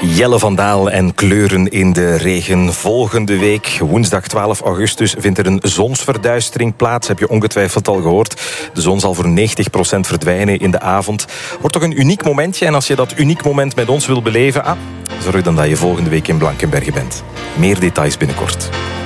Jelle van Daal en kleuren in de regen. Volgende week, woensdag 12 augustus, vindt er een zonsverduistering plaats. Heb je ongetwijfeld al gehoord. De zon zal voor 90% verdwijnen in de avond. Wordt toch een uniek momentje. En als je dat uniek moment met ons wil beleven, zorg dan dat je volgende week in Blankenberge bent. Meer details binnenkort.